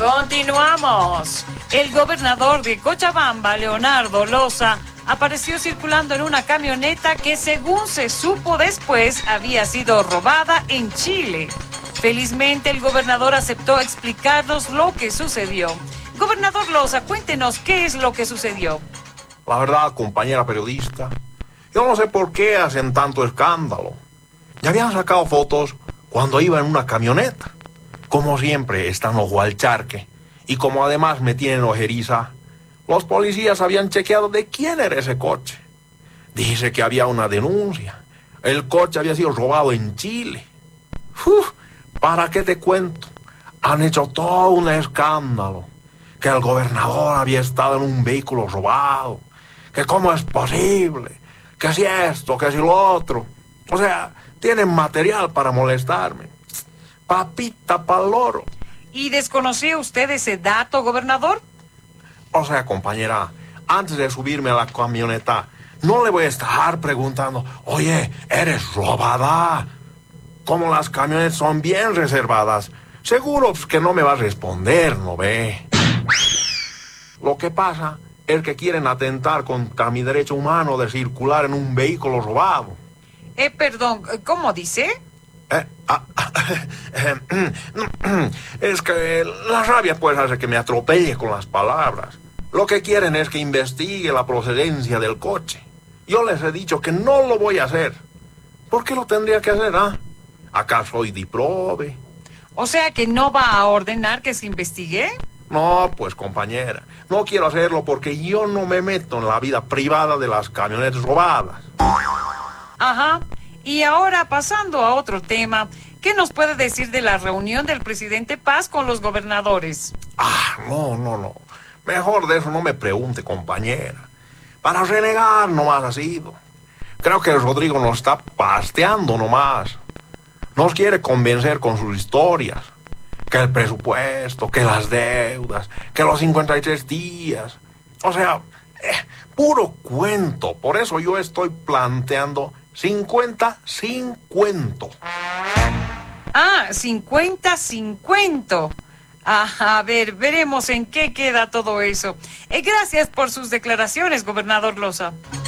Continuamos. El gobernador de Cochabamba, Leonardo Loza, apareció circulando en una camioneta que, según se supo después, había sido robada en Chile. Felizmente, el gobernador aceptó explicarnos lo que sucedió. Gobernador Loza, cuéntenos qué es lo que sucedió. La verdad, compañera periodista, yo no sé por qué hacen tanto escándalo. Ya habían sacado fotos cuando iba en una camioneta. Como siempre, están ojo al charque. Y como además me tienen ojeriza, los policías habían chequeado de quién era ese coche. Dice que había una denuncia. El coche había sido robado en Chile. ¿Para qué te cuento? Han hecho todo un escándalo. Que el gobernador había estado en un vehículo robado. Que cómo es posible. Que si esto, que si lo otro. O sea, tienen material para molestarme. Papita pa'l loro. ¿Y desconocía usted ese dato, gobernador? O sea, compañera, antes de subirme a la camioneta, no le voy a estar preguntando, oye, ¿eres robada? Como las camionetas son bien reservadas, seguro que no me va a responder, ¿no ve? Lo que pasa es que quieren atentar contra mi derecho humano de circular en un vehículo robado. Perdón, ¿cómo dice? Es que la rabia pues hace que me atropelle con las palabras. Lo que quieren es que investigue la procedencia del coche. Yo les he dicho que no lo voy a hacer. ¿Por qué lo tendría que hacer, ah? ¿Acaso soy diprobe? O sea que no va a ordenar que se investigue. No, pues compañera, no quiero hacerlo porque yo no me meto en la vida privada de las camionetas robadas. Ajá. Y ahora, pasando a otro tema, ¿qué nos puede decir de la reunión del presidente Paz con los gobernadores? No. Mejor de eso no me pregunte, compañera. Para renegar nomás ha sido. Creo que Rodrigo nos está pasteando nomás. Nos quiere convencer con sus historias. Que el presupuesto, que las deudas, que los 53 días. O sea, puro cuento. Por eso yo estoy planteando 50-50. Ah, 50-50. A ver, veremos en qué queda todo eso. Gracias por sus declaraciones, gobernador Loza.